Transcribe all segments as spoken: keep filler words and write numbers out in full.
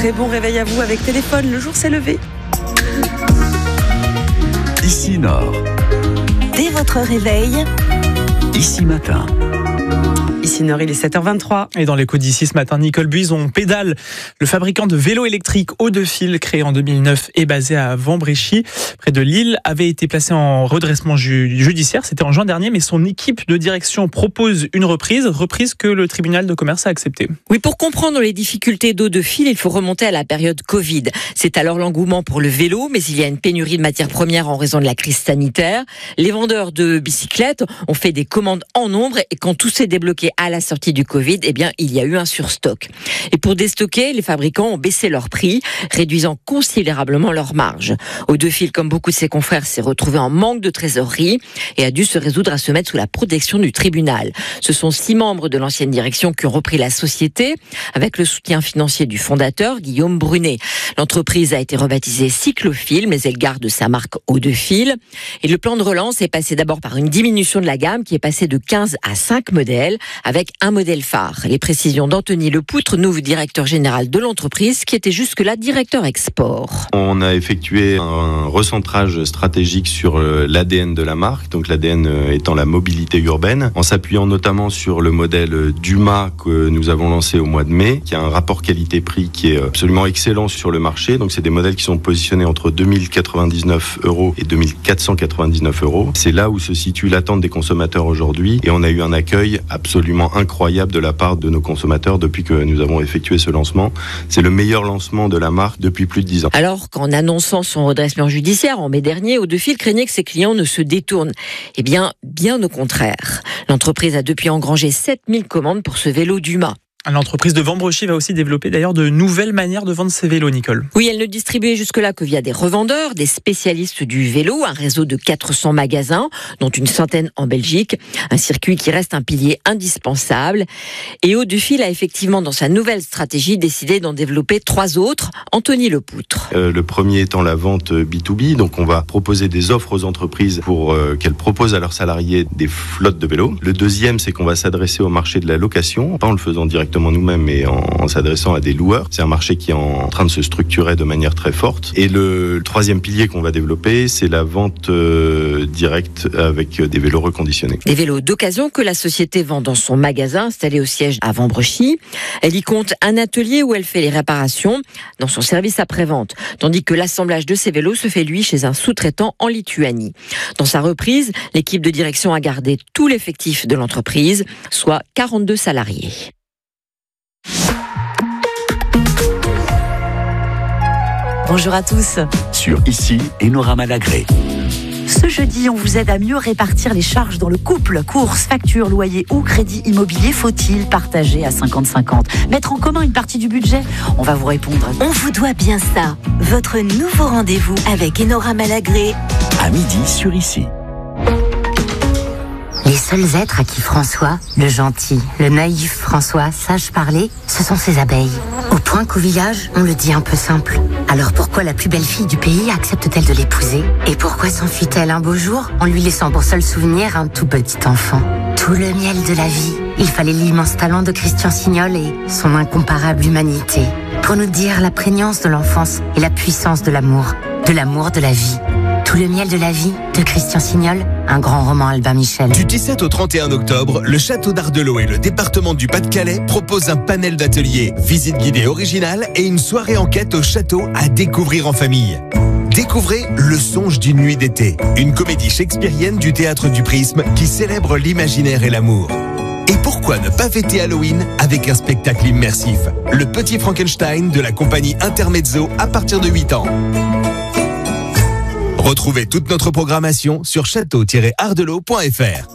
Très bon réveil à vous avec Téléphone, le jour s'est levé. Ici Nord. Dès votre réveil, Ici Matin. Ici Nord, il est sept heures vingt-trois. Et dans l'écho d'ici ce matin, Nicole Buison, Pédale, le fabricant de vélos électriques haut de fil créé en deux mille neuf et basé à Vambréchy, près de Lille, avait été placé en redressement ju- judiciaire. C'était en juin dernier, mais son équipe de direction propose une reprise, reprise que le tribunal de commerce a acceptée. Oui, pour comprendre les difficultés d'eau de fil, il faut remonter à la période Covid. C'est alors l'engouement pour le vélo, mais il y a une pénurie de matières premières en raison de la crise sanitaire. Les vendeurs de bicyclettes ont fait des commandes en nombre et quand tout s'est débloqué à la sortie du Covid, eh bien, il y a eu un surstock. Et pour déstocker, les fabricants ont baissé leur prix, réduisant considérablement leur marge. Eau de fil, comme beaucoup de ses confrères, s'est retrouvé en manque de trésorerie et a dû se résoudre à se mettre sous la protection du tribunal. Ce sont six membres de l'ancienne direction qui ont repris la société, avec le soutien financier du fondateur, Guillaume Brunet. L'entreprise a été rebaptisée Cyclofil, mais elle garde sa marque Eau de fil. Et le plan de relance est passé d'abord par une diminution de la gamme qui est passée de quinze à cinq modèles, avec un modèle phare. Les précisions d'Anthony Lepoutre, nouveau directeur général de l'entreprise, qui était jusque-là directeur export. On a effectué un recentrage stratégique sur l'A D N de la marque, donc l'A D N étant la mobilité urbaine, en s'appuyant notamment sur le modèle Duma que nous avons lancé au mois de mai, qui a un rapport qualité-prix qui est absolument excellent sur le marché. Donc c'est des modèles qui sont positionnés entre deux mille quatre-vingt-dix-neuf euros et deux mille quatre cent quatre-vingt-dix-neuf euros. C'est là où se situe l'attente des consommateurs aujourd'hui, et on a eu un accueil absolument incroyable de la part de nos consommateurs depuis que nous avons effectué ce lancement. C'est le meilleur lancement de la marque depuis plus de dix ans. Alors qu'en annonçant son redressement judiciaire en mai dernier, Eau de fil craignait que ses clients ne se détournent. Eh bien, bien au contraire. L'entreprise a depuis engrangé sept mille commandes pour ce vélo Duma. L'entreprise de Vambréchy va aussi développer d'ailleurs de nouvelles manières de vendre ses vélos, Nicole. Oui, elle ne distribuait jusque-là que via des revendeurs, des spécialistes du vélo, un réseau de quatre cents magasins, dont une centaine en Belgique, un circuit qui reste un pilier indispensable. Et Eau de fil a effectivement, dans sa nouvelle stratégie, décidé d'en développer trois autres. Anthony Lepoutre. Euh, le premier étant la vente B deux B, donc on va proposer des offres aux entreprises pour euh, qu'elles proposent à leurs salariés des flottes de vélos. Le deuxième, c'est qu'on va s'adresser au marché de la location, pas en le faisant directement nous-mêmes, mais en, en s'adressant à des loueurs. C'est un marché qui est en train de se structurer de manière très forte. Et le, le troisième pilier qu'on va développer, c'est la vente euh, directe avec des vélos reconditionnés. Des vélos d'occasion que la société vend dans son magasin installé au siège à Vambréchy. Elle y compte un atelier où elle fait les réparations dans son service après-vente, tandis que l'assemblage de ces vélos se fait lui chez un sous-traitant en Lituanie. Dans sa reprise, l'équipe de direction a gardé tout l'effectif de l'entreprise, soit quarante-deux salariés. bonjour à tous. Sur Ici, Enora Malagré. Ce jeudi, on vous aide à mieux répartir les charges dans le couple. Courses, factures, loyers ou crédit immobilier, faut-il partager à cinquante cinquante? Mettre en commun une partie du budget? On va vous répondre. On vous doit bien ça. Votre nouveau rendez-vous avec Enora Malagré. À midi sur Ici. Les seuls êtres à qui François, le gentil, le naïf François, sache parler, ce sont ses abeilles. Au point qu'au village, on le dit un peu simple. Alors pourquoi la plus belle fille du pays accepte-t-elle de l'épouser? Et pourquoi s'enfuit-elle un beau jour en lui laissant pour seul souvenir un tout petit enfant? Tout le miel de la vie. Il fallait l'immense talent de Christian Signol et son incomparable humanité pour nous dire la prégnance de l'enfance et la puissance de l'amour, de l'amour de la vie. Tout le miel de la vie de Christian Signol, un grand roman Albin Michel. Du dix-sept au trente et un octobre, le château d'Ardelot et le département du Pas-de-Calais proposent un panel d'ateliers, visites guidées originales et une soirée enquête au château à découvrir en famille. Découvrez Le songe d'une nuit d'été, une comédie shakespearienne du théâtre du Prisme qui célèbre l'imaginaire et l'amour. Et pourquoi ne pas fêter Halloween avec un spectacle immersif, Le Petit Frankenstein de la compagnie Intermezzo à partir de huit ans. Retrouvez toute notre programmation sur château tiret ardelot point f r.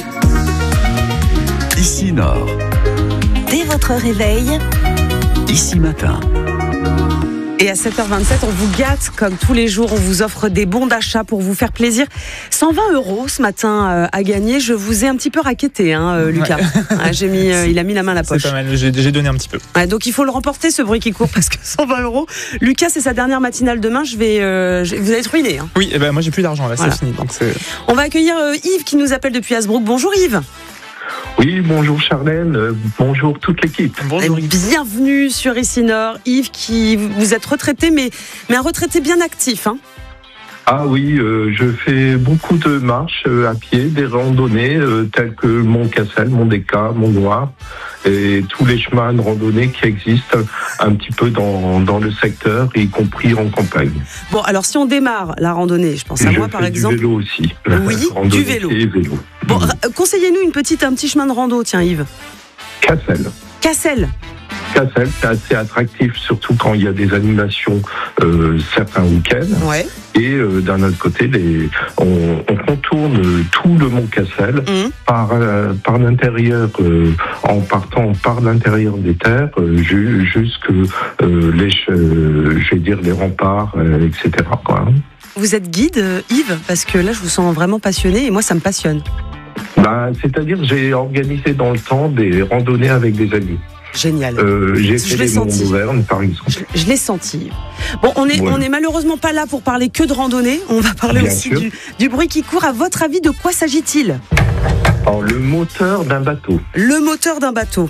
Ici Nord. Dès votre réveil, Ici Matin. Et à sept heures vingt-sept, on vous gâte comme tous les jours. On vous offre des bons d'achat pour vous faire plaisir. cent vingt euros ce matin euh, à gagner. Je vous ai un petit peu raquetté, hein, euh, Lucas. Ouais. Ah, j'ai mis, euh, il a mis la main à la poche. C'est pas mal, j'ai, j'ai donné un petit peu. Ouais, donc il faut le remporter, ce bruit qui court, parce que cent vingt euros. Lucas, c'est sa dernière matinale demain. Je vais, euh, je, vous allez être ruiné. Hein. Oui, et ben moi j'ai plus d'argent là, voilà. C'est fini. Donc c'est... On va accueillir euh, Yves qui nous appelle depuis Hasbrook. Bonjour Yves. Oui, bonjour Charlène, euh, bonjour toute l'équipe. Bonjour. Bienvenue sur Ici Nord. Yves, qui vous êtes retraité, mais, mais un retraité bien actif. Hein. Ah oui, euh, je fais beaucoup de marches euh, à pied, des randonnées euh, telles que Mont Cassel, Mont Descas, Mont Noir et tous les chemins de randonnée qui existent un petit peu dans, dans le secteur, y compris en campagne. Bon, alors si on démarre la randonnée, je pense à je moi par fais exemple. Du vélo aussi. Oui, du vélo. Et vélo. Bon, mmh. conseillez-nous une petite, un petit chemin de rando, tiens Yves. Cassel. Cassel. Cassel, c'est assez attractif, surtout quand il y a des animations euh, certains week-ends. Ouais. Et euh, d'un autre côté, les, on, on contourne tout le mont Cassel mmh. par, euh, par l'intérieur, euh, en partant par l'intérieur des terres, euh, jusque euh, les, euh, je vais dire les remparts, euh, et cetera. Quoi. Vous êtes guide, euh, Yves, parce que là, je vous sens vraiment passionné et moi, ça me passionne. Bah, c'est-à-dire, j'ai organisé dans le temps des randonnées avec des amis. Génial. Euh, j'ai fait les monts d'Auvergne, par exemple. Je, je l'ai senti. Bon, on est, ouais. on est malheureusement pas là pour parler que de randonnée. On va parler Bien aussi du, du bruit qui court. À votre avis, de quoi s'agit-il ? Alors, le moteur d'un bateau. Le moteur d'un bateau.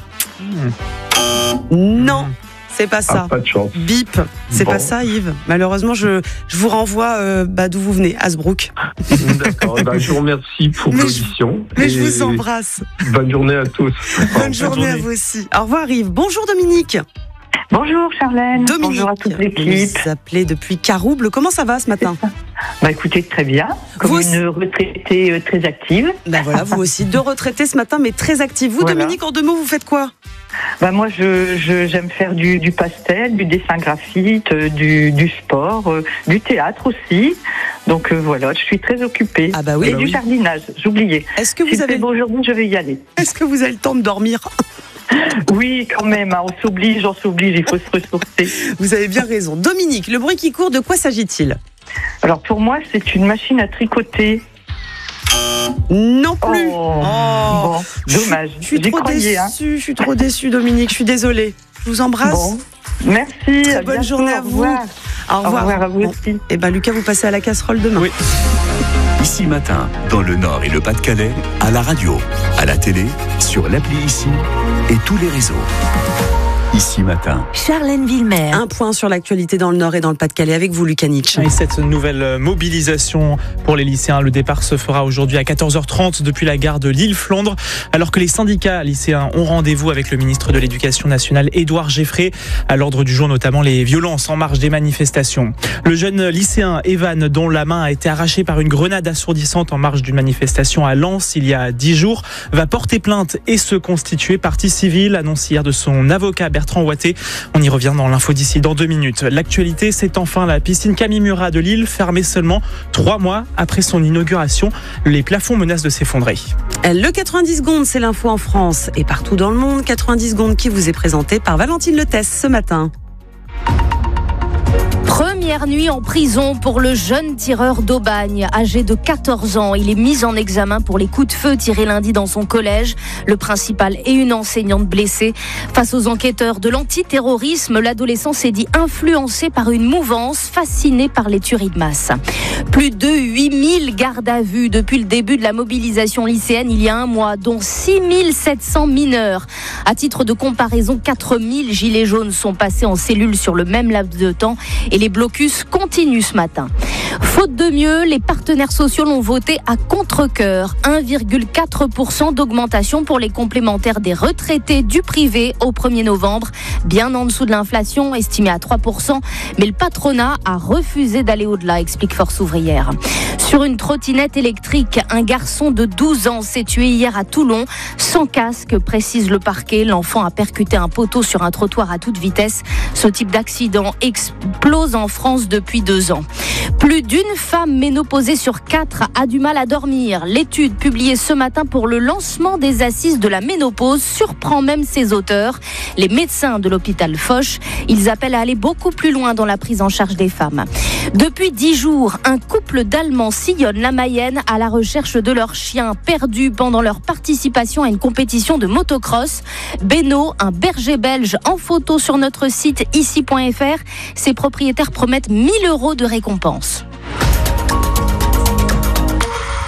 Mmh. Non. C'est pas ça. Ah, pas de chance. Bip. C'est bon. Pas ça, Yves. Malheureusement, je, je vous renvoie euh, bah, d'où vous venez, Hasbrook. D'accord. Bah, je vous remercie pour mais l'audition. Je, mais je vous embrasse. Bonne journée à tous. Bonne journée, journée à vous aussi. Au revoir, Yves. Bonjour, Dominique. Bonjour, Charlène. Dominique. Bonjour à toute l'équipe. Vous appelez depuis Carouble. Comment ça va ce matin ? Bah écoutez, très bien. Comme vous une retraitée euh, très active. Bah voilà, vous aussi. Deux retraités ce matin, mais très actifs. Vous, voilà. Dominique, en deux mots, vous faites quoi ? Bah moi, je, je, j'aime faire du, du pastel, du dessin graphite, euh, du, du sport, euh, du théâtre aussi. Donc euh, voilà, je suis très occupée. Ah bah oui. Et bah du oui. jardinage, j'oubliais. Est-ce que vous si avez c'est beau aujourd'hui, je vais y aller. Est-ce que vous avez le temps de dormir ? Oui, quand même, hein, on s'oblige, on s'oblige, il faut se ressourcer. Vous avez bien raison. Dominique, le bruit qui court, de quoi s'agit-il ? Alors pour moi, c'est une machine à tricoter. Non plus. Oh, oh. Bon, dommage. Je suis J'y trop croyais, déçue, hein. je suis trop déçue, Dominique. Je suis désolée. Je vous embrasse. Bon. Merci. Très bonne bientôt, journée à vous. Au revoir. Au revoir. Au revoir à vous bon. aussi. Et ben Lucas, vous passez à la casserole demain. Oui. Ici Matin, dans le Nord et le Pas-de-Calais, à la radio, à la télé, sur l'appli Ici et tous les réseaux. Ici Matin. Charlène Villemer. Un point sur l'actualité dans le Nord et dans le Pas-de-Calais avec vous, Lucas Nietzsche. Et cette nouvelle mobilisation pour les lycéens, le départ se fera aujourd'hui à quatorze heures trente depuis la gare de Lille-Flandre, alors que les syndicats lycéens ont rendez-vous avec le ministre de l'Éducation nationale, Édouard Geffrey. À l'ordre du jour, notamment les violences en marge des manifestations. Le jeune lycéen Evan, dont la main a été arrachée par une grenade assourdissante en marge d'une manifestation à Lens il y a dix jours, va porter plainte et se constituer partie civile, annonce hier de son avocat Bertrand Ouatté. On y revient dans l'info d'ici dans deux minutes. L'actualité, c'est enfin la piscine Camille Murat de Lille, fermée seulement trois mois après son inauguration. Les plafonds menacent de s'effondrer. Le quatre-vingt-dix secondes, c'est l'info en France et partout dans le monde. quatre-vingt-dix secondes qui vous est présenté par Valentine Letès ce matin. Première nuit en prison pour le jeune tireur d'Aubagne, âgé de quatorze ans. Il est mis en examen pour les coups de feu tirés lundi dans son collège. Le principal et une enseignante blessée. Face aux enquêteurs de l'antiterrorisme, l'adolescent s'est dit influencé par une mouvance, fasciné par les tueries de masse. Plus de huit mille gardes à vue depuis le début de la mobilisation lycéenne il y a un mois, dont six mille sept cents mineurs. À titre de comparaison, quatre mille gilets jaunes sont passés en cellule sur le même laps de temps et les blocus continuent ce matin. Faute de mieux, les partenaires sociaux l'ont voté à contre-cœur. un virgule quatre pour cent d'augmentation pour les complémentaires des retraités du privé au premier novembre, bien en dessous de l'inflation estimée à trois pour cent. Mais le patronat a refusé d'aller au-delà, explique Force ouvrière. Sur une trottinette électrique, un garçon de douze ans s'est tué hier à Toulon. Sans casque, précise le parquet. L'enfant a percuté un poteau sur un trottoir à toute vitesse. Ce type d'accident explose en France depuis deux ans. Plus d'une femme ménopausée sur quatre a du mal à dormir. L'étude publiée ce matin pour le lancement des assises de la ménopause surprend même ses auteurs. Les médecins de l'hôpital Foch, ils appellent à aller beaucoup plus loin dans la prise en charge des femmes. Depuis dix jours, un couple d'Allemands sillonne la Mayenne à la recherche de leur chien perdu pendant leur participation à une compétition de motocross. Beno, un berger belge en photo sur notre site ici point f r. Ses propriétaires promettent mille euros de récompense.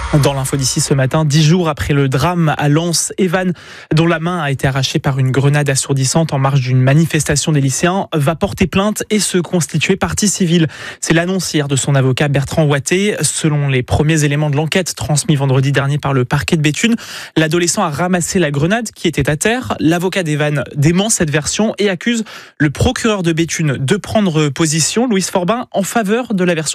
Dans l'info d'ici ce matin, dix jours après le drame à Lens, Evan, dont la main a été arrachée par une grenade assourdissante en marge d'une manifestation des lycéens, va porter plainte et se constituer partie civile. C'est l'annonce hier de son avocat Bertrand Ouatté. Selon les premiers éléments de l'enquête transmis vendredi dernier par le parquet de Béthune, l'adolescent a ramassé la grenade qui était à terre. L'avocat d'Evan dément cette version et accuse le procureur de Béthune de prendre position, Louise Forbin, en faveur de la version